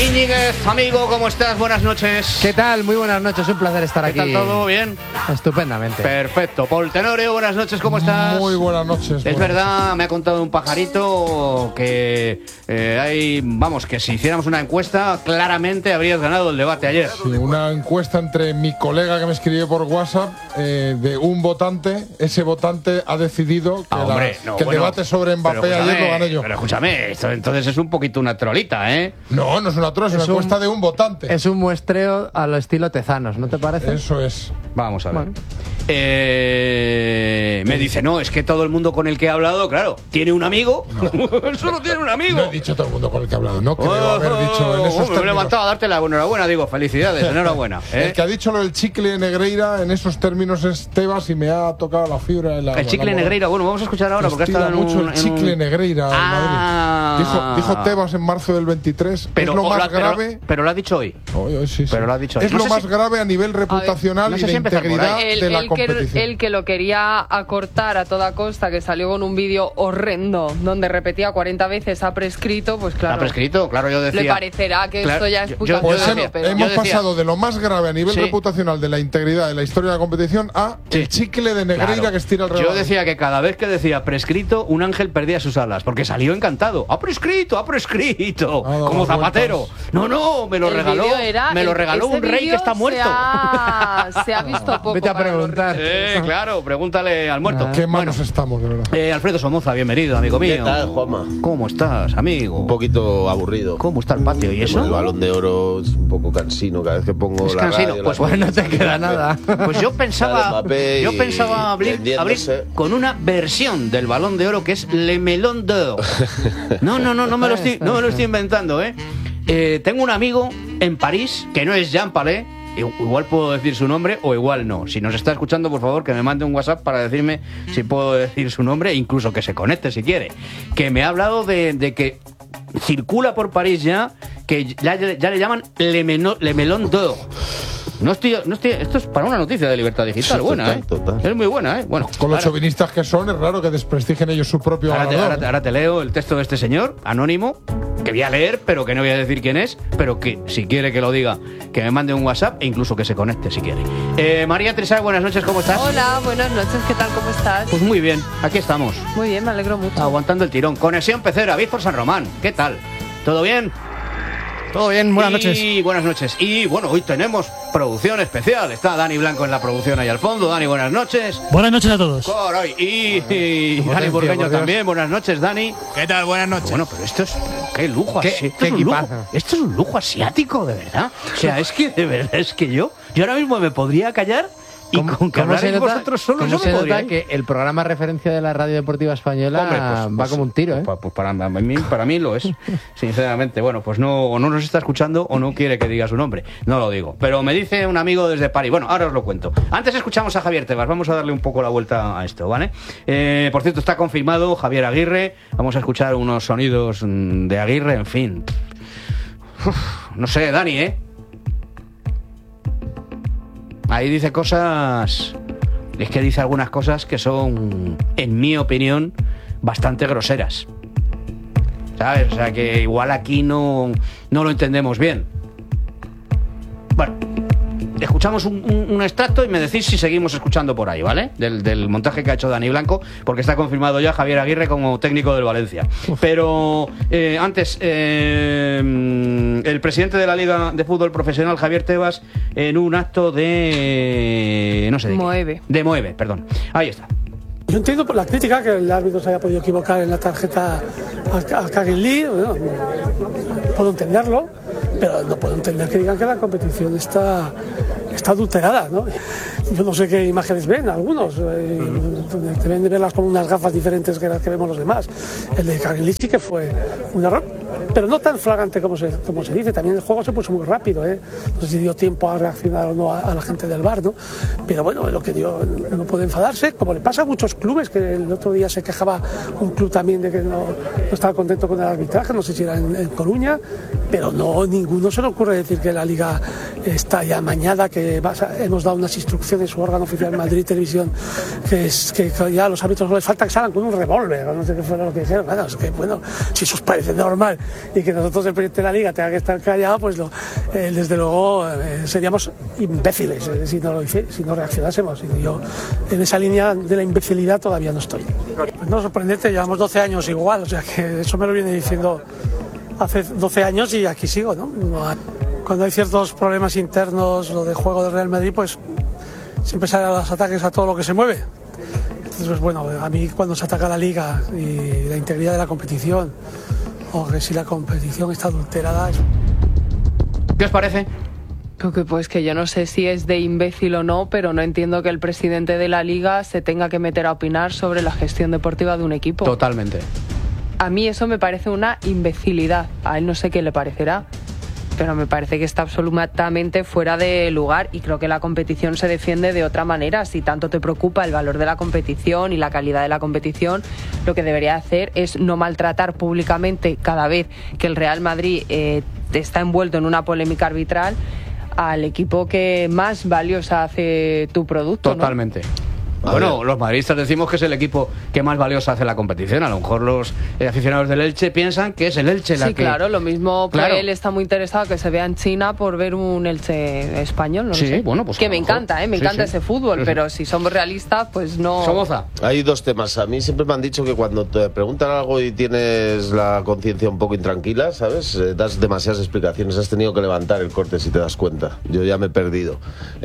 Íñiguez, amigo, ¿cómo estás? Buenas noches. ¿Qué tal? Muy buenas noches, un placer estar aquí. ¿Qué tal todo? ¿Bien? Estupendamente. Perfecto. Paul Tenorio, buenas noches, ¿cómo estás? Muy buenas noches. Es verdad, me ha contado un pajarito que que si hiciéramos una encuesta, claramente habrías ganado el debate ayer. Sí, una encuesta entre mi colega que me escribió por WhatsApp de un votante. Ese votante ha decidido que el debate sobre Mbappé ayer lo gané yo. Pero escúchame, esto entonces es un poquito una trolita, ¿eh? No, no es una trola, es una encuesta de un votante. Es un muestreo a lo estilo Tezanos, ¿no te parece? Eso es. Vamos a ver. Bueno. Me dice, no, es que todo el mundo con el que he hablado, claro, tiene un amigo. No. Solo tiene un amigo. No he dicho todo el mundo con el que he hablado, no creo haber dicho en esos términos. Me he levantado a darte la enhorabuena, digo, felicidades, enhorabuena. El que ha dicho lo del chicle Negreira en esos términos es Tebas y me ha tocado la fibra. El chicle Negreira, bueno, vamos a escuchar ahora porque ha estado mucho el chicle Negreira en Madrid. Dijo Tebas en marzo del 23. Pero, es lo más grave. Pero lo ha dicho hoy. Sí. Pero lo ha dicho hoy. Es lo más grave a nivel reputacional y de integridad de la competición. El que lo quería acortar a toda costa, que salió con un vídeo horrendo donde repetía 40 veces ha prescrito, pues claro. Ha prescrito, claro, yo decía. Le parecerá que esto ya es puta hemos pasado de lo más grave a nivel reputacional de la integridad de la historia de la competición a el chicle de Negreira que estira el reloj. Yo decía que cada vez que decía prescrito, un ángel perdía sus alas, porque salió encantado. ¡Ha prescrito! ¡Ha prescrito! Como Zapatero. No, me lo regaló un rey que está muerto. Se ha visto poco. Vete a preguntar. Claro, pregúntale al muerto. Qué malos estamos, de verdad. Alfredo Somoza, bienvenido, amigo mío. ¿Qué tal, Juanma? ¿Cómo estás, amigo? Un poquito aburrido. ¿Cómo está el patio? ¿Y eso? El Balón de Oro es un poco cansino cada vez que pongo es la cansino. radio. Pues bueno, no te queda nada. Pues yo pensaba abrir con una versión del Balón de Oro que es Le Melon d'Or. No me lo estoy inventando, tengo un amigo en París que no es Jean Palais. Igual puedo decir su nombre o igual no. Si nos está escuchando, por favor, que me mande un WhatsApp para decirme si puedo decir su nombre, incluso que se conecte si quiere. Que me ha hablado de que circula por París ya, que ya le llaman Le Melon d'Or. No estoy, esto es para una noticia de Libertad Digital, sí, buena, total. Es muy buena, Bueno, con los chauvinistas que son, es raro que desprestigien ellos su propio ahora te leo el texto de este señor, anónimo, que voy a leer, pero que no voy a decir quién es, pero que si quiere que lo diga, que me mande un WhatsApp e incluso que se conecte si quiere. María Tresal, buenas noches, ¿cómo estás? Hola, buenas noches, ¿qué tal? ¿Cómo estás? Pues muy bien, aquí estamos. Muy bien, me alegro mucho. Aguantando el tirón. Conexión Pecera, Víctor San Román, ¿qué tal? ¿Todo bien? Todo bien, buenas noches. Buenas noches. Y bueno, hoy tenemos producción especial. Está Dani Blanco en la producción ahí al fondo. Dani, buenas noches. Buenas noches a todos. Y Dani Burgueño también. Buenas noches, Dani. ¿Qué tal? Buenas noches. Bueno, pero esto es... ¡Qué lujo! ¿Qué equipazo? Esto es un lujo asiático, de verdad. O sea, es que de verdad, es que yo ahora mismo me podría callar y con que hablaréis vosotros solos ¿cómo yo se me podría nota que el programa referencia de la Radio Deportiva Española va como un tiro, Pues para mí lo es, sinceramente. Bueno, pues no nos está escuchando o no quiere que diga su nombre. No lo digo. Pero me dice un amigo desde París. Bueno, ahora os lo cuento. Antes escuchamos a Javier Tebas. Vamos a darle un poco la vuelta a esto, ¿vale? Por cierto, está confirmado Javier Aguirre. Vamos a escuchar unos sonidos de Aguirre, en fin. No sé, Dani, Ahí dice cosas... Es que dice algunas cosas que son, en mi opinión, bastante groseras. ¿Sabes? O sea, que igual aquí no lo entendemos bien. Bueno, escuchamos un extracto y me decís si seguimos escuchando por ahí, ¿vale? Del montaje que ha hecho Dani Blanco, porque está confirmado ya Javier Aguirre como técnico del Valencia. Pero antes, el presidente de la Liga de Fútbol Profesional, Javier Tebas, en un acto de... no sé de Moeve. Qué. De Moeve, perdón. Ahí está. Yo entiendo por la crítica que el árbitro se haya podido equivocar en la tarjeta al Kagin Lee, bueno, puedo entenderlo, pero no puedo entender que digan que la competición está adulterada, ¿no? Yo no sé qué imágenes ven algunos, deben de verlas con unas gafas diferentes que las que vemos los demás. El de Kagin Lee sí que fue un error, pero no tan flagrante como se dice. También el juego se puso muy rápido, no sé si dio tiempo a reaccionar o no a la gente del VAR, ¿no? Pero bueno, lo que dio, no puede enfadarse, como le pasa a muchos clubes, que el otro día se quejaba un club también de que no estaba contento con el arbitraje, no sé si era en Coruña, pero ninguno se le ocurre decir que la Liga está ya amañada, que hemos dado unas instrucciones, su órgano oficial Madrid Televisión, que ya a los árbitros no les falta que salgan con un revólver, no sé qué fue lo que dijeron. Bueno, es que bueno, si eso os parece normal y que nosotros el presidente de la Liga tenga que estar callado, pues desde luego seríamos imbéciles si no reaccionásemos. Y yo en esa línea de la imbecilidad todavía no estoy. Pues no, sorprendente, llevamos 12 años igual, o sea que eso me lo viene diciendo hace 12 años y aquí sigo, ¿no? Cuando hay ciertos problemas internos, lo de juego del Real Madrid, pues siempre salen los ataques a todo lo que se mueve. Entonces, pues bueno, a mí cuando se ataca la Liga y la integridad de la competición, o que si la competición está adulterada... ¿Qué os parece? Pues que yo no sé si es de imbécil o no, pero no entiendo que el presidente de la Liga se tenga que meter a opinar sobre la gestión deportiva de un equipo. Totalmente. A mí eso me parece una imbecilidad. A él no sé qué le parecerá, pero me parece que está absolutamente fuera de lugar y creo que la competición se defiende de otra manera. Si tanto te preocupa el valor de la competición y la calidad de la competición, lo que debería hacer es no maltratar públicamente cada vez que el Real Madrid está envuelto en una polémica arbitral al equipo que más valiosa hace tu producto. Totalmente, ¿no? Bueno, los madridistas decimos que es el equipo que más valiosa hace la competición. A lo mejor los aficionados del Elche piensan que es el Elche la que... Sí, claro, lo mismo, claro. Él está muy interesado que se vea en China por ver un Elche español, no sí, sé. Bueno, pues que me encanta, me encanta ese fútbol, sí. Pero si somos realistas, pues no... Somoza. Hay dos temas. A mí siempre me han dicho que cuando te preguntan algo y tienes la conciencia un poco intranquila, ¿sabes? Das demasiadas explicaciones. Has tenido que levantar el corte si te das cuenta. Yo ya me he perdido.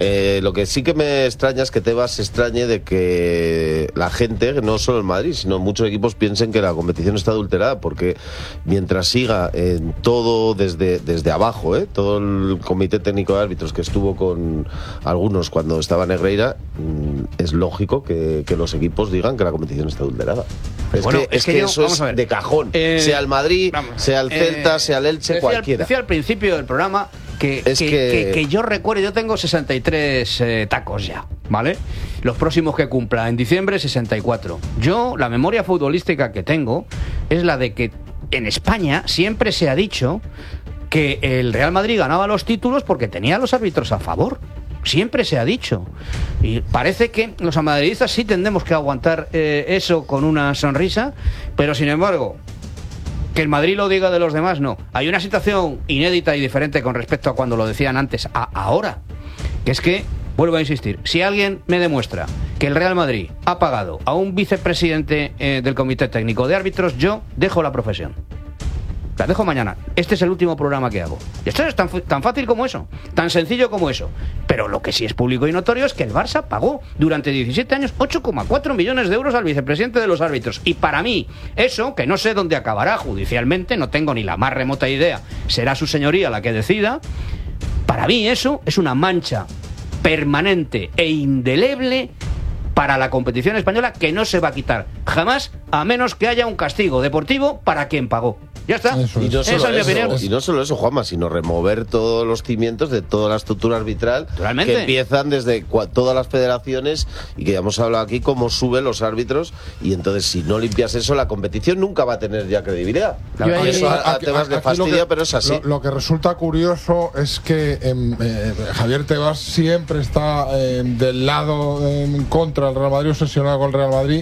Lo que sí que me extraña es que Tebas se extrañe de que la gente, no solo el Madrid, sino muchos equipos piensen que la competición está adulterada, porque mientras siga en todo desde abajo, todo el comité técnico de árbitros que estuvo con algunos cuando estaba Negreira, es lógico que los equipos digan que la competición está adulterada. Es que eso es de cajón, sea el Madrid, sea el Celta, sea el Elche, cualquiera. Decía al principio del programa que yo recuerdo, yo tengo 63 tacos ya, ¿vale? Los próximos que cumpla en diciembre, 64. Yo, la memoria futbolística que tengo es la de que en España siempre se ha dicho que el Real Madrid ganaba los títulos porque tenía a los árbitros a favor. Siempre se ha dicho. Y parece que los madridistas sí tendremos que aguantar eso con una sonrisa, pero sin embargo, que el Madrid lo diga de los demás, no. Hay una situación inédita y diferente con respecto a cuando lo decían antes a ahora, que es que, vuelvo a insistir, si alguien me demuestra que el Real Madrid ha pagado a un vicepresidente del Comité Técnico de Árbitros, yo dejo la profesión. La dejo mañana. Este es el último programa que hago. Y esto es tan fácil como eso, tan sencillo como eso. Pero lo que sí es público y notorio es que el Barça pagó durante 17 años 8,4 millones de euros al vicepresidente de los árbitros. Y para mí, eso, que no sé dónde acabará judicialmente, no tengo ni la más remota idea, será su señoría la que decida, para mí eso es una mancha permanente e indeleble para la competición española que no se va a quitar jamás, a menos que haya un castigo deportivo para quien pagó. Ya está. Esa es mi opinión. Y no solo eso, Juanma, sino remover todos los cimientos de toda la estructura arbitral que empiezan desde todas las federaciones, y que ya hemos hablado aquí cómo suben los árbitros, y entonces si no limpias eso, la competición nunca va a tener ya credibilidad. Eso a Tebas le fastidia, pero es así. Lo que resulta curioso es que Javier Tebas siempre está del lado en contra del Real Madrid, obsesionado con el Real Madrid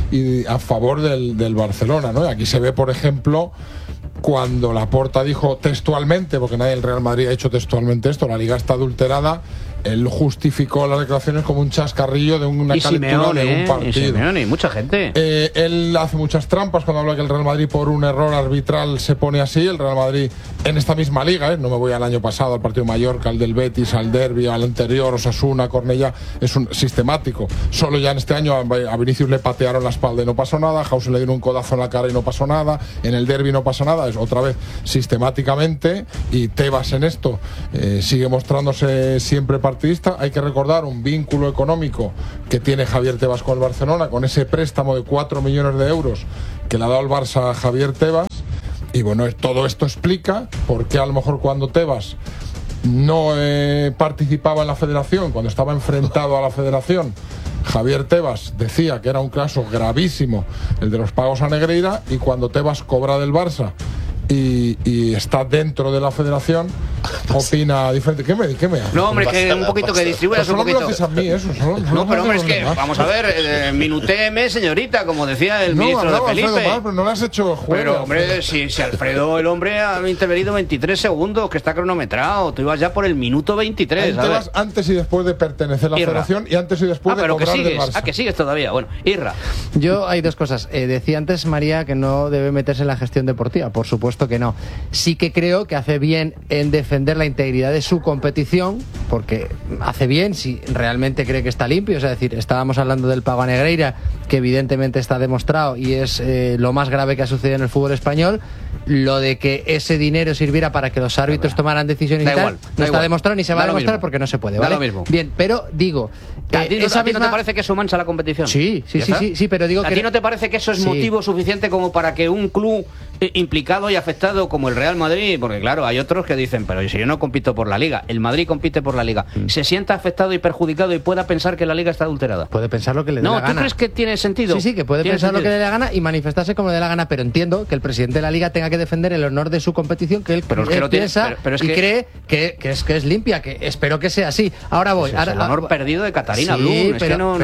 y a favor del Barcelona, ¿no? Aquí se ve, por ejemplo, cuando Laporta dijo textualmente, porque nadie del Real Madrid ha hecho textualmente esto, la Liga está adulterada, él justificó las declaraciones como un chascarrillo de una calentura de un partido. Y Simeone, y mucha gente. Él hace muchas trampas cuando habla que el Real Madrid por un error arbitral se pone así. El Real Madrid en esta misma liga, no me voy al año pasado, al partido Mallorca, al del Betis, al derbi, al anterior, Osasuna, Cornellá, es un sistemático. Solo ya en este año a Vinicius le patearon la espalda y no pasó nada, a Hause le dieron un codazo en la cara y no pasó nada, en el derbi no pasó nada, es otra vez sistemáticamente, y Tebas en esto sigue mostrándose siempre partidista. Hay que recordar un vínculo económico que tiene Javier Tebas con el Barcelona, con ese préstamo de 4 millones de euros que le ha dado el Barça a Javier Tebas. Y bueno, todo esto explica por qué a lo mejor cuando Tebas no participaba en la federación, cuando estaba enfrentado a la federación, Javier Tebas decía que era un caso gravísimo el de los pagos a Negreira, y cuando Tebas cobra del Barça y está dentro de la federación, opina diferente. ¿Qué me hace? No, hombre, que un poquito que distribuyas un poquito. No me lo haces a mí, eso. No, pero hombre, es que, vamos a ver, minutéeme, señorita, como decía el ministro de Felipe. Alfredo, mal, pero no le has hecho juego. Pero, hombre, si Alfredo, el hombre, ha intervenido 23 segundos, que está cronometrado. Tú ibas ya por el minuto 23. Antes y después de pertenecer a la federación y antes y después de cobrar del Barça. Que sigues todavía. Bueno, Irra. Yo hay dos cosas. Decía antes María que no debe meterse en la gestión deportiva. Por supuesto que no. Sí que creo que hace bien en defender la integridad de su competición, porque hace bien si realmente cree que está limpio. Es decir, estábamos hablando del pago a Negreira, que evidentemente está demostrado y es lo más grave que ha sucedido en el fútbol español. Lo de que ese dinero sirviera para que los árbitros tomaran decisiones y tal, no está demostrado ni se va a demostrar porque no se puede, ¿vale? Da lo mismo. Bien, pero digo, ¿A ti no te parece que eso mancha la competición? Sí, pero digo que... ¿A ti no te parece que eso es motivo suficiente como para que un club implicado y afectado como el Real Madrid, porque claro, hay otros que dicen, pero si yo no compito por la Liga, el Madrid compite por la Liga, se sienta afectado y perjudicado y pueda pensar que la Liga está adulterada? Puede pensar lo que le dé la gana. ¿No? ¿Tú crees que tiene sentido? Sí, que puede pensar lo que le dé la gana y manifestarse como le dé la gana, pero entiendo que el presidente de la Liga tenga que defender el honor de su competición, que él piensa y cree que es limpia, que espero que sea así. Ahora voy. Pues es el honor perdido de Catarina Blum.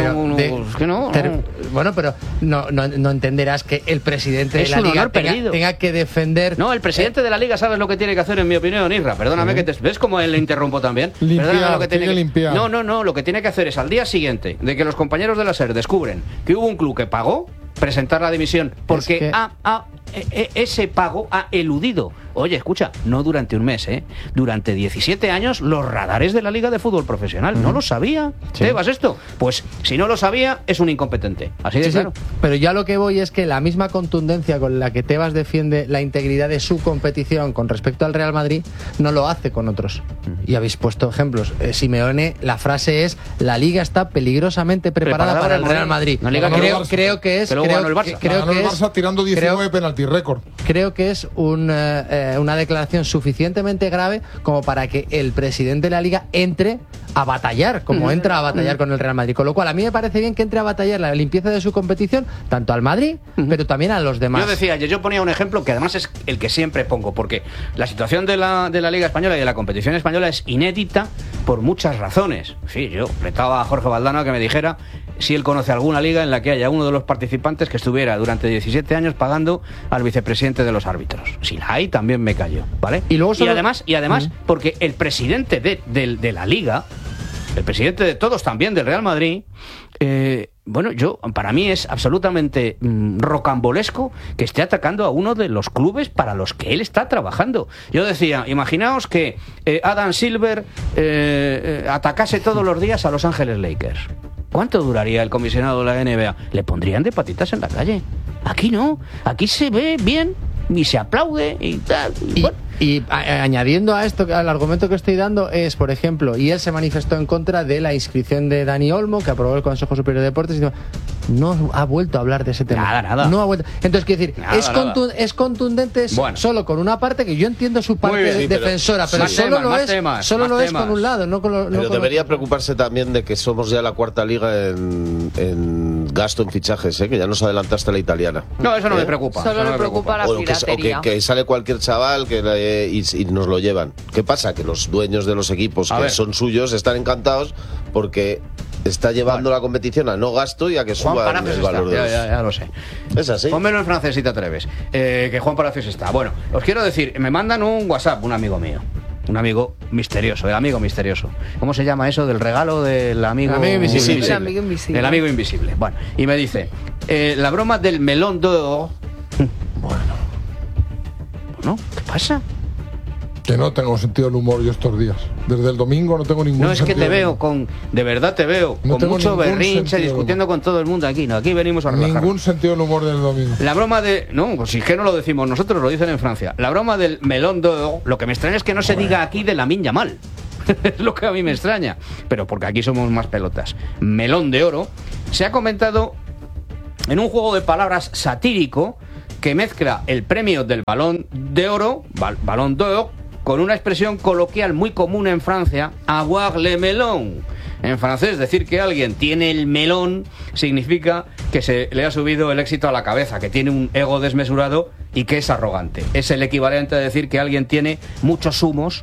Bueno, pero no entenderás que el presidente de la Liga tenga que defender... No, el presidente de la Liga, ¿sabes lo que tiene que hacer, en mi opinión, Isra? Perdóname que te... ¿Ves cómo le interrumpo también? Limpiar, lo que tiene que limpiar. No, lo que tiene que hacer es al día siguiente de que los compañeros de la SER descubren que hubo un club que pagó, presentar la dimisión porque ese pago ha eludido. Oye, escucha, no durante un mes, durante 17 años los radares de la Liga de Fútbol Profesional. ¿No lo sabía? ¿Tebas esto? Pues si no lo sabía, es un incompetente. Así de claro. Pero ya lo que voy es que la misma contundencia con la que Tebas defiende la integridad de su competición con respecto al Real Madrid, no lo hace con otros. Y habéis puesto ejemplos. Simeone, la frase es: la Liga está peligrosamente preparada para el Real Madrid. Creo que es... el Barça tirando 19 penalti récord. Creo que es una declaración suficientemente grave como para que el presidente de la Liga entre a batallar, como entra a batallar con el Real Madrid. Con lo cual, a mí me parece bien que entre a batallar la limpieza de su competición, tanto al Madrid, pero también a los demás. Yo ponía un ejemplo que además es el que siempre pongo, porque la situación de la Liga Española y de la competición española es inédita por muchas razones. Sí, yo retaba a Jorge Valdano a que me dijera si él conoce alguna liga en la que haya uno de los participantes que estuviera durante 17 años pagando al vicepresidente de los árbitros. Si la hay, también me callo, ¿vale? Y además porque el presidente de la Liga, el presidente de todos también, del Real Madrid, para mí es absolutamente rocambolesco que esté atacando a uno de los clubes para los que él está trabajando. Yo decía, imaginaos que Adam Silver atacase todos los días a Los Ángeles Lakers. ¿Cuánto duraría el comisionado de la NBA? Le pondrían de patitas en la calle. Aquí no, aquí se ve bien y se aplaude y tal. Y añadiendo a esto, al argumento que estoy dando, es, por ejemplo, y él se manifestó en contra de la inscripción de Dani Olmo, que aprobó el Consejo Superior de Deportes, y no ha vuelto a hablar de ese tema. Nada. No ha vuelto. Entonces, quiero decir, es contundente solo con una parte, que yo entiendo su parte defensora, pero solo lo es con un lado, no con lo... Pero debería preocuparse también de que somos ya la cuarta liga en gasto en fichajes, que ya nos adelantaste la italiana. No, eso no me preocupa. Solo le preocupa la piratería. O que sale cualquier chaval y nos lo llevan. ¿Qué pasa? Que los dueños de los equipos son suyos están encantados porque está llevando la competición a no gasto y a que suba el valor de los... Ya lo sé. Es así. Pónmelo en francés si te atreves. Que Juan Palacios está. Bueno, os quiero decir, me mandan un WhatsApp, un amigo mío. Un amigo misterioso, el amigo misterioso. ¿Cómo se llama eso? Del regalo del amigo invisible. El amigo invisible. El amigo invisible. Bueno, y me dice, la broma del melón d'or. Bueno, ¿qué pasa? Que no tengo sentido del humor yo estos días. Desde el domingo no tengo ningún sentido. No, es que te veo de verdad te veo con mucho berrinche, discutiendo con todo el mundo aquí. No, aquí venimos a relajar. Ningún sentido del humor del domingo. La broma de... No, pues si es que no lo decimos nosotros, lo dicen en Francia. La broma del melón d'or, lo que me extraña es que no se diga aquí de Lamine Yamal. Es lo que a mí me extraña. Pero porque aquí somos más pelotas. Melón de oro se ha comentado en un juego de palabras satírico que mezcla el premio del Balón de Oro, Balón d'Or, con una expresión coloquial muy común en Francia, avoir le melon. En francés, decir que alguien tiene el melón significa que se le ha subido el éxito a la cabeza, que tiene un ego desmesurado y que es arrogante. Es el equivalente a decir que alguien tiene muchos humos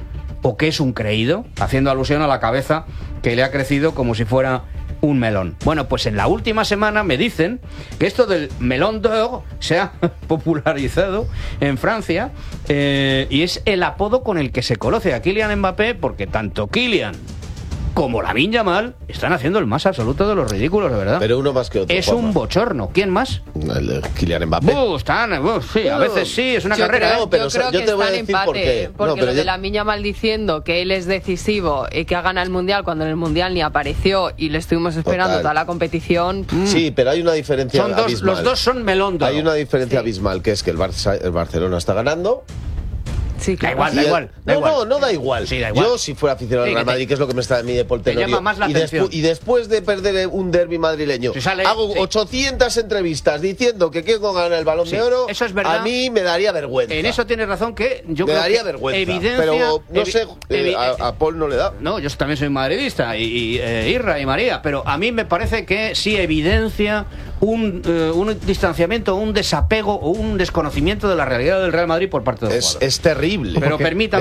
o que es un creído, haciendo alusión a la cabeza que le ha crecido como si fuera un melón. Bueno, pues en la última semana me dicen que esto del melón d'or se ha popularizado en Francia y es el apodo con el que se conoce a Kylian Mbappé, porque tanto Kylian como Lamine Yamal están haciendo el más absoluto de los ridículos, de verdad. Pero uno más que otro. Es un bochorno. ¿Quién más? El de Kylian Mbappé. Sí, a veces sí, es una carrera. Yo creo que te voy a decir por qué. Porque lo de Lamine Yamal diciendo que él es decisivo y que ha ganado el Mundial cuando en el Mundial ni apareció y le estuvimos esperando toda la competición. Sí, pero hay una diferencia abismal. Los dos son melón d'or. Hay una diferencia abismal, que es que el Barcelona está ganando. Sí, claro. Da igual. No da igual. Sí, da igual. Yo, si fuera aficionado al Real Madrid, que es lo que me está a mí de Poltenorio, llama más la atención. Y después de perder un derbi madrileño, hago 800 entrevistas diciendo que quiero ganar el Balón de Oro, eso es verdad. A mí me daría vergüenza. En eso tienes razón, que yo me creo daría que vergüenza. Evidencia, pero no sé, a Paul no le da. No, yo también soy madridista, y Irra y María, pero a mí me parece que sí evidencia un distanciamiento, un desapego o un desconocimiento de la realidad del Real Madrid por parte de los jugadores. Es terrible. Pero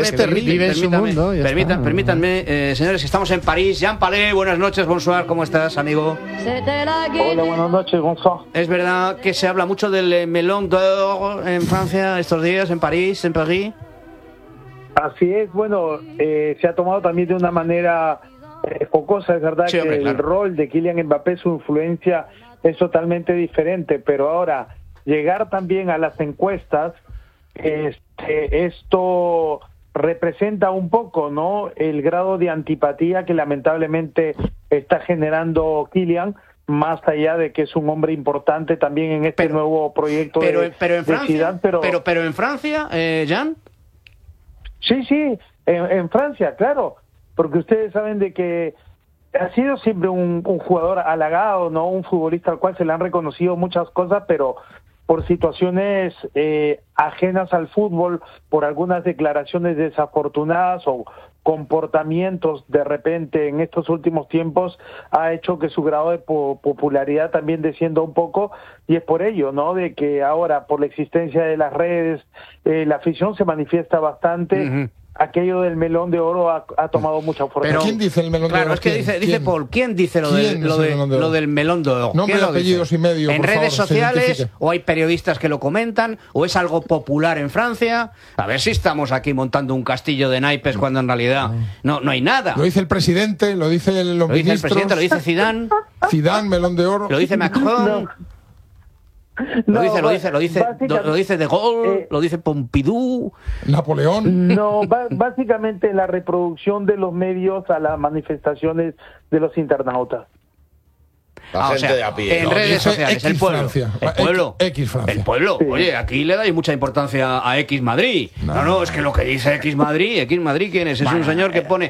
permítanme, señores, que estamos en París. Jean Palais, buenas noches, bonsoir, ¿cómo estás, amigo? Hola, buenas noches, bonsoir. Es verdad que se habla mucho del melón d'or en Francia estos días, en París, en París. Así es, bueno, se ha tomado también de una manera jocosa, es verdad, sí, hombre, que el rol de Kylian Mbappé, su influencia es totalmente diferente, pero ahora llegar también a las encuestas, esto representa un poco, ¿no?, el grado de antipatía que lamentablemente está generando Kylian, más allá de que es un hombre importante también en este nuevo proyecto de Francia, Zidane, pero en Francia, Jean. Sí, en Francia, claro, porque ustedes saben de que ha sido siempre un jugador halagado, ¿no?, un futbolista al cual se le han reconocido muchas cosas, pero por situaciones ajenas al fútbol, por algunas declaraciones desafortunadas o comportamientos de repente en estos últimos tiempos, ha hecho que su grado de popularidad también descienda un poco, y es por ello, ¿no?, de que ahora, por la existencia de las redes, la afición se manifiesta bastante. Aquello del melón de oro ha tomado mucha fuerza. Pero ¿quién dice el melón de oro? Claro, es que dice Paul, ¿quién dice lo del melón de oro? Nombre, apellidos y medio, ¿En redes sociales? ¿O hay periodistas que lo comentan? ¿O es algo popular en Francia? A ver si estamos aquí montando un castillo de naipes cuando en realidad no hay nada. Lo dice el presidente, lo dice los ministros. El presidente, lo dice Zidane. Zidane, melón de oro. Lo dice Macron. Lo dice De Gaulle, lo dice Pompidou, Napoleón. No, básicamente la reproducción de los medios a las manifestaciones de los internautas. La gente de a pie, en redes sociales, X Francia. El pueblo. Sí. Oye, aquí le dais mucha importancia a X Madrid. No, es que lo que dice X Madrid, ¿quién es? Es un señor que pone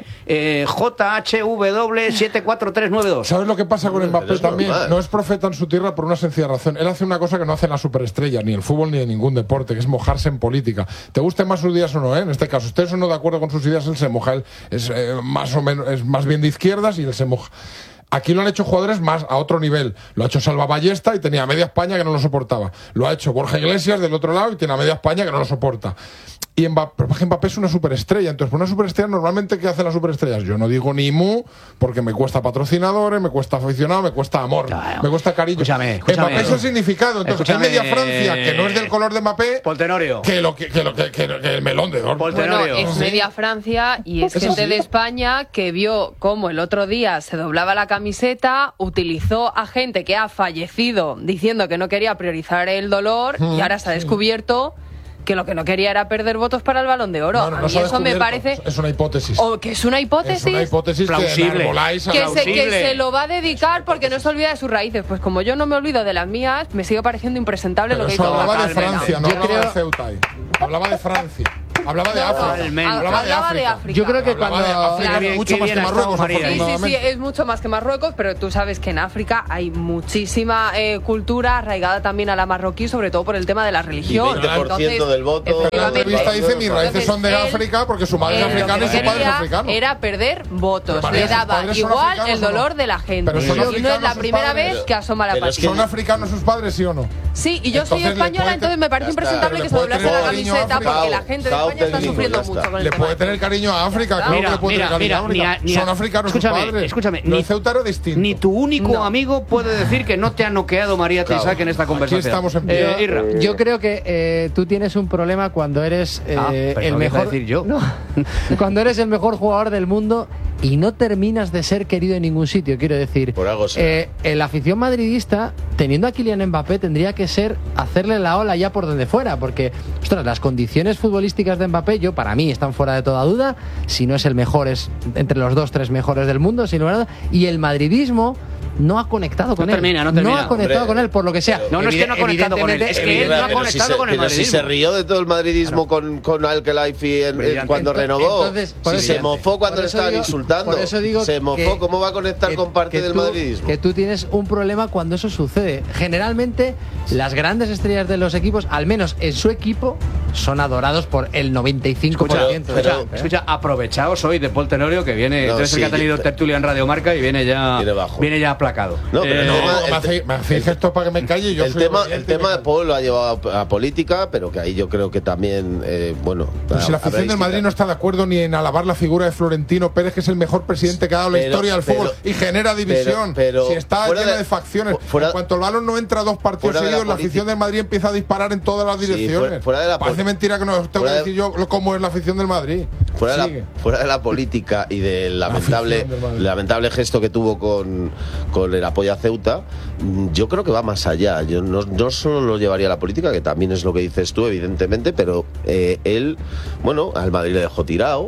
JHW74392. ¿Sabes lo que pasa con Mbappé también? No es profeta en su tierra por una sencilla razón. Él hace una cosa que no hace la superestrella, ni el fútbol ni en ningún deporte, que es mojarse en política. Te gusten más sus ideas o no, En este caso, ustedes son no de acuerdo con sus ideas, él se moja. Él es más o menos, es más bien de izquierdas y él se moja. Aquí lo han hecho jugadores más a otro nivel. Lo ha hecho Salva Ballesta y tenía a media España que no lo soportaba. Lo ha hecho Borja Iglesias del otro lado y tiene a media España que no lo soporta. Y Mbappé es una superestrella. Entonces, por una superestrella, normalmente, ¿qué hacen las superestrellas? Yo no digo ni mu, porque me cuesta patrocinadores, me cuesta aficionado, me cuesta amor, me cuesta cariño. Escúchame. Mbappé es el significado. Entonces, hay media Francia que no es del color de Mbappé, Poltenorio, que el melón de oro. Bueno, es media Francia y es gente de España que vio cómo el otro día se doblaba la camiseta, utilizó a gente que ha fallecido diciendo que no quería priorizar el dolor y ahora se ha descubierto que lo que no quería era perder votos para el Balón de Oro. A mí eso me parece... Es una hipótesis. ¿O que es una hipótesis? Es una hipótesis plausible. Que se lo va a dedicar porque no se olvida de sus raíces. Pues como yo no me olvido de las mías, me sigue pareciendo impresentable lo que hizo. Hablaba de Francia, no hablaba de Ceuta. Hablaba de Francia. Hablaba de África. Hablaba de África. Yo creo que cuando... mucho más que Marruecos. Sí, es mucho más que Marruecos, pero tú sabes que en África hay muchísima cultura arraigada también a la marroquí, sobre todo por el tema de la religión. Y 20% del voto. La entrevista dice, mis raíces son de África porque su madre es africana y su padre es africano. Era perder votos. Le daba igual el dolor de la gente. Y no es la primera vez que asoma la patria. ¿Son africanos sus padres, sí o no? Sí, y yo soy española, entonces me parece impresentable que se doblase la camiseta porque la gente de España técnico. está sufriendo mucho con el Le tema puede tener cariño a África, claro que le puede tener cariño a África. Son africanos sus padres. Escúchame, Lo de Ceuta era distinto. ni tu único amigo puede decir que no te ha noqueado María Teisac en esta conversación. Aquí estamos en pie. Irra. Yo creo que tú tienes un problema cuando eres el mejor. Decir yo. No, cuando eres el mejor jugador del mundo y no terminas de ser querido en ningún sitio. Quiero decir, Por algo será. la afición madridista, teniendo a Kylian Mbappé, tendría que ser hacerle la ola ya por donde fuera, porque, ostras, las condiciones futbolísticas de Mbappé, para mí, están fuera de toda duda. Si no es el mejor, es entre los 2-3 mejores del mundo, sin lugar a dudas. Y el madridismo no ha conectado con él. No ha conectado con él, por lo que sea. No es que no ha conectado con él, es que él no ha conectado con el madridismo. Pero si se rió de todo el madridismo con Al-Khelaifi cuando renovó. Si se mofó cuando le estaban insultando. Por eso digo se mofó, ¿cómo va a conectar con parte del madridismo? Que tú tienes un problema cuando eso sucede. Generalmente, las grandes estrellas de los equipos, al menos en su equipo, son adorados por el 95%. Escucha, aprovechaos hoy de Paul Tenorio, que viene, entonces el que ha tenido tertulia en Radio Marca y viene ya aplacado. No, pero me hacéis esto para que me calle. El tema de Paul lo ha llevado a política, pero que ahí yo creo que también, Pero si la afición del Madrid no está de acuerdo ni en alabar la figura de Florentino Pérez, que es el mejor presidente que ha dado la historia del fútbol y genera división. Si está llena de facciones. En cuanto el balón no entra 2 partidos seguidos, la afición del Madrid empieza a disparar en todas las direcciones. Parece mentira que no os tengo que decir yo cómo es la afición del Madrid. Fuera de la política y del lamentable gesto que tuvo con el apoyo a Ceuta, yo creo que va más allá. Yo no solo lo llevaría a la política, que también es lo que dices tú, evidentemente, pero él, al Madrid le dejó tirado.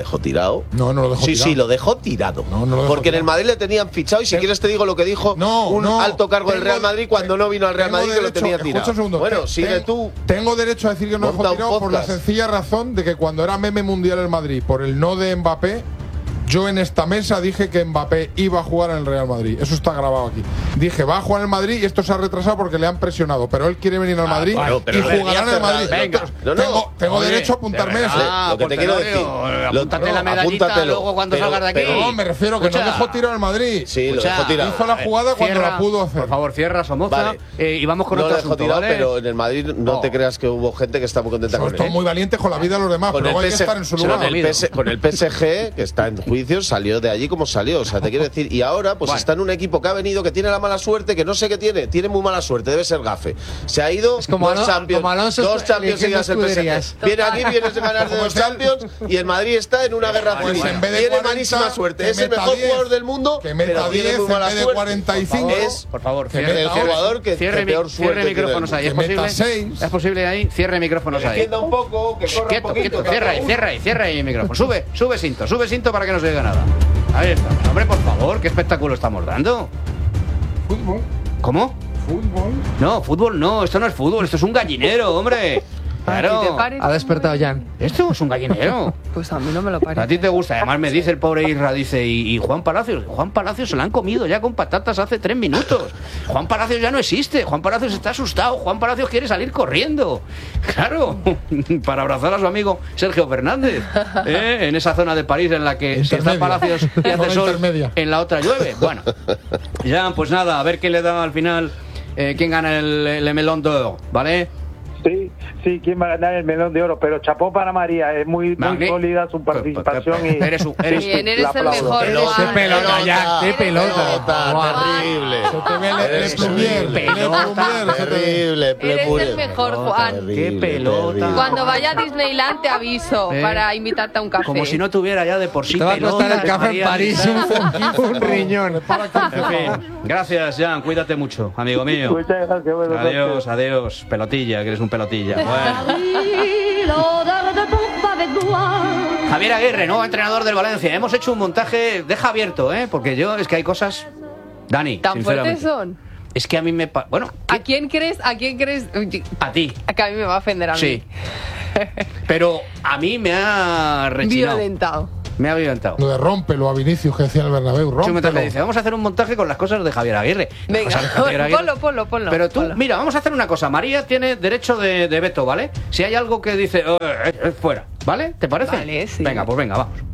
No lo dejó tirado. Sí, lo dejó tirado. Porque en el Madrid le tenían fichado y si quieres te digo lo que dijo un alto cargo del Real Madrid cuando no vino al Real Madrid, que lo tenía tirado. Un segundo. Bueno, sigue tú. Tengo derecho a decir que no lo dejó tirado por la sencilla razón de que cuando era meme mundial el Madrid por el no de Mbappé, yo en esta mesa dije que Mbappé iba a jugar en el Real Madrid. Eso está grabado aquí. Dije, va a jugar en el Madrid y esto se ha retrasado porque le han presionado. Pero él quiere venir al Madrid y jugará en el Madrid. Venga. Tengo derecho a apuntarme eso. Lo que te quiero decir. Apúntate la medallita luego cuando salgas de aquí. No, me refiero que no dejó tirado al Madrid. Sí, lo dejó tirado. Hizo la jugada cuando la pudo hacer. Por favor, cierra, Somoza. Y vamos con otro asunto, tirado, pero en el Madrid no te creas que hubo gente que está muy contenta con él. Son muy valientes con la vida de los demás, pero hay que estar en su lugar. Con el PSG, que está en juicio, salió de allí como salió, o sea, te quiero decir, y ahora pues está en un equipo que ha venido, que tiene la mala suerte, que no sé qué tiene muy mala suerte, debe ser gafe. Se ha ido dos Champions seguidas el PSG. Viene aquí, vienes a ganar de 2 Champions y el Madrid está en una guerra civil. Tiene malísima suerte, es el mejor jugador del mundo, pero tiene muy mala suerte. 45. Por favor, el jugador que peor suerte cierre micrófonos ahí, ¿es posible ahí? Cierre micrófonos ahí. Un poco, que corra un poquito. Cierra ahí el micrófono. Sube cinto para que no se oiga nada. Ahí está. Hombre, por favor, ¿qué espectáculo estamos dando? Fútbol. ¿Cómo? Fútbol. No, fútbol no, esto no es fútbol, esto es un gallinero, hombre. Claro. Ha despertado Jan. Esto es un gallinero. Pues a mí no me lo parece. A ti te gusta. Además me dice el pobre Isra, dice, y Juan Palacios. Juan Palacios se lo han comido ya con patatas hace 3 minutos. Juan Palacios ya no existe. Juan Palacios está asustado. Juan Palacios quiere salir corriendo. Claro, para abrazar a su amigo Sergio Fernández. En esa zona de París en la que si está Palacios y hace sol, en la otra llueve. Bueno, ya pues nada, a ver qué le da al final, quién gana el Melón d'Or, ¿vale? Sí, quién va a ganar el Melón de Oro, pero chapó para María, es muy sólida su participación y eres el mejor. ¡Qué pelota, ya! ¡Qué pelota! Terrible. Eres el mejor, Juan. ¡Qué pelota! Cuando vaya a Disneyland te aviso para invitarte a un café. Como si no tuviera ya de por sí. Te va a costar el café en París un riñón. En fin, gracias, Jan, cuídate mucho, amigo mío. Muchas gracias. Adiós, pelotilla, que eres un pelotilla. Javier Aguirre, nuevo entrenador del Valencia. Hemos hecho un montaje, deja abierto, porque yo, es que hay cosas, Dani, ¿tan fuertes son? Es que a mí me... Bueno, ¿A quién crees? A ti. Que a mí me va a ofender a mí. Sí. Pero a mí me ha rechinado. Violentado. Me ha violentado. Lo de rómpelo a Vinicius, que decía en el Bernabéu, rómpelo. Dice, vamos a hacer un montaje con las cosas de Javier Aguirre. Venga, ponlo. Pero tú, mira, vamos a hacer una cosa. María tiene derecho de veto, ¿vale? Si hay algo que dice, fuera, ¿vale? ¿Te parece? Vale, sí. Venga, pues venga, vamos.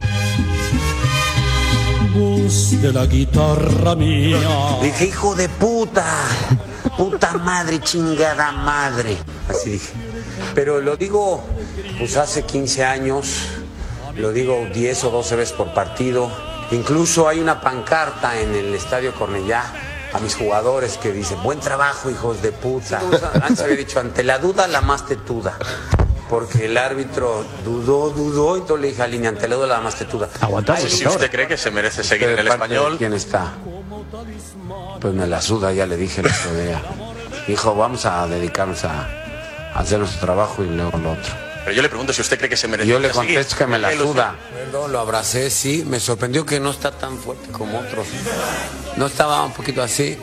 Voz de la guitarra mía. Dije, hijo de puta. Puta madre, chingada madre. Así dije. Pero lo digo Pues hace 15 años, lo digo 10 o 12 veces por partido. Incluso hay una pancarta en el Estadio Cornellá a mis jugadores que dice: buen trabajo, hijos de puta. Antes había dicho: ante la duda, la más tetuda. Porque el árbitro dudó y todo le dije a Línea: ante la duda, la más tetuda. Aguantamos. Si usted cree que se merece seguir en el Español. ¿Quién está? Pues me la suda, ya le dije el otro día. Dijo: vamos a dedicarnos a hacer nuestro trabajo y luego lo otro. Pero yo le pregunto si usted cree que se merece. Yo le contesto que me la suda. Lo abracé, sí. Me sorprendió que no está tan fuerte como otros. No estaba un poquito así.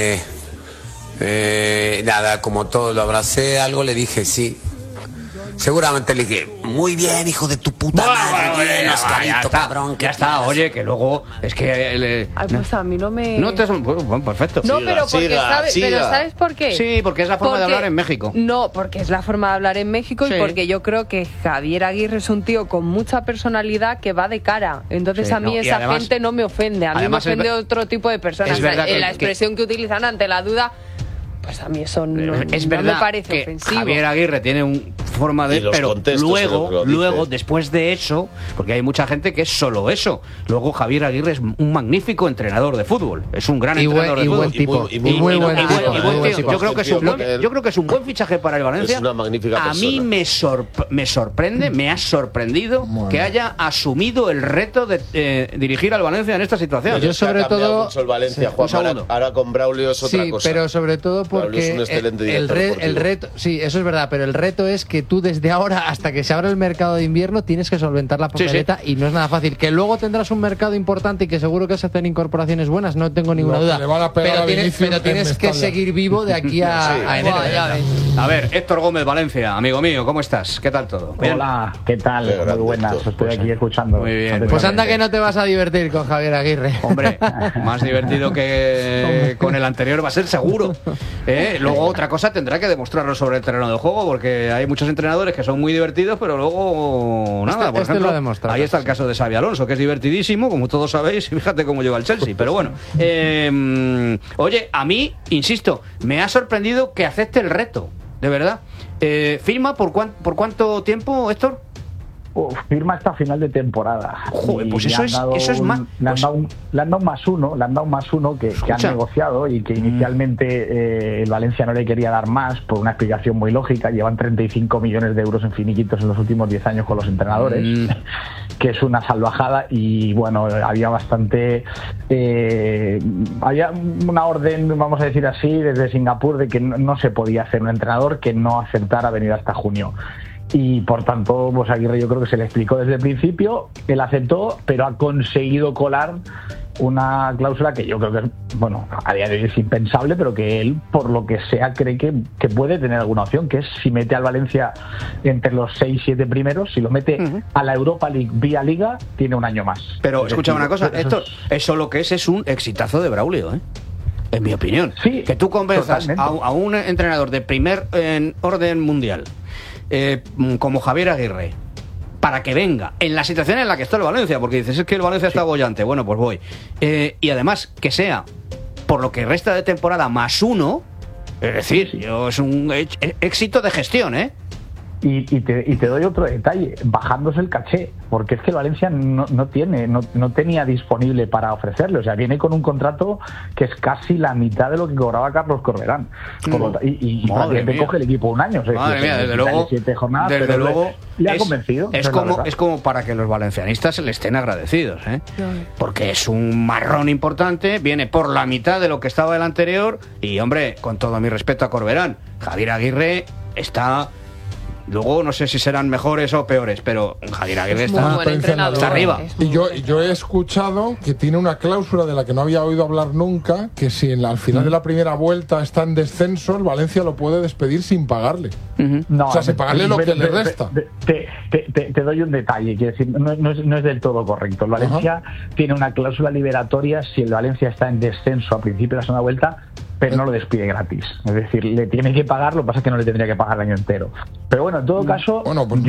Nada, como todo, lo abracé, algo le dije, sí. Seguramente le dije: muy bien, hijo de tu puta madre. Bien, Oscarito, cabrón. Ya está, oye, que luego es que... Ay, pues a mí no me... No te... Bueno, perfecto. No, pero porque pero ¿sabes por qué? Sí, porque es la forma de hablar en México. No, porque es la forma de hablar en México y porque yo creo que Javier Aguirre es un tío con mucha personalidad que va de cara. Entonces a mí esa gente no me ofende. A mí me ofende otro tipo de personas. La expresión que utilizan ante la duda... Pues a mí eso no me parece ofensivo. Javier Aguirre tiene una forma de... Pero luego, después de eso, porque hay mucha gente que es solo eso, luego Javier Aguirre es un magnífico entrenador de fútbol. Es un gran entrenador de fútbol. Buen tipo. Y muy buen tipo. Yo creo que es un buen fichaje para el Valencia. Es una magnífica persona. A mí me sorprende, me ha sorprendido que haya asumido el reto de dirigir al Valencia en esta situación. Yo sobre todo... mucho el Valencia, Juan, ahora con Braulio es otra cosa. Sí, pero sobre todo porque el reto, sí, eso es verdad, pero el reto es que tú desde ahora hasta que se abra el mercado de invierno tienes que solventar la papeleta y no es nada fácil. Que luego tendrás un mercado importante y que seguro que se hacen incorporaciones buenas, no tengo ninguna duda. Pero tienes que seguir vivo de aquí a enero. A ver, Héctor Gómez, Valencia, amigo mío, ¿cómo estás? ¿Qué tal todo? ¿Bien? Hola, ¿qué tal? Muy buenas, estoy aquí escuchando. Muy bien. Pues anda que no te vas a divertir con Javier Aguirre. Hombre, más divertido que con el anterior va a ser seguro. Luego otra cosa tendrá que demostrarlo sobre el terreno de juego, porque hay muchos entrenadores que son muy divertidos, pero luego nada. Por ejemplo, ahí está el caso de Xabi Alonso, que es divertidísimo, como todos sabéis, y fíjate cómo lleva el Chelsea. Pero bueno, oye, a mí, insisto, me ha sorprendido que acepte el reto, de verdad. ¿Firma por cuánto tiempo, Héctor? Firma hasta final de temporada. Joder, pues eso es más. Le han dado más uno que han negociado y que inicialmente el Valencia no le quería dar más por una explicación muy lógica. Llevan 35 millones de euros en finiquitos en los últimos 10 años con los entrenadores, que es una salvajada. Y bueno, había bastante. Había una orden, vamos a decir así, desde Singapur de que no se podía hacer un entrenador que no aceptara venir hasta junio. Y por tanto, pues Aguirre yo creo que se le explicó desde el principio, él aceptó, pero ha conseguido colar una cláusula que yo creo que, bueno, a día de hoy es impensable, pero que él, por lo que sea, cree que puede tener alguna opción, que es si mete al Valencia entre los 6-7 primeros, si lo mete a la Europa League vía Liga, tiene un año más. Pero escúchame una cosa, Héctor, eso lo que es un exitazo de Braulio, en mi opinión. Sí, que tú convenzas a un entrenador de primer orden mundial, como Javier Aguirre, para que venga en la situación en la que está el Valencia, porque dices, es que el Valencia está bollante, bueno, pues voy. Y además, que sea por lo que resta de temporada más uno, es decir, es un éxito de gestión, Y te doy otro detalle, bajándose el caché, porque es que el Valencia no tenía disponible para ofrecerle, o sea, viene con un contrato que es casi la mitad de lo que cobraba Carlos Corberán, y prácticamente coge el equipo un año, madre mía, desde luego, 7 jornadas, desde luego le ha convencido. Es como para que los valencianistas le estén agradecidos, porque es un marrón importante, viene por la mitad de lo que estaba el anterior, y hombre, con todo mi respeto a Corberán, Javier Aguirre está... Luego no sé si serán mejores o peores, pero Javier Aguirre está arriba. Y yo he escuchado que tiene una cláusula de la que no había oído hablar nunca, que si al final de la primera vuelta está en descenso, el Valencia lo puede despedir sin pagarle. No, o sea, sin pagarle lo que le resta. Te doy un detalle, quiero decir, no es del todo correcto. El Valencia tiene una cláusula liberatoria si el Valencia está en descenso a principio de la segunda vuelta, pero no lo despide gratis. Es decir, le tiene que pagar, lo que pasa es que no le tendría que pagar el año entero. Pero bueno, en todo caso... Bueno, pues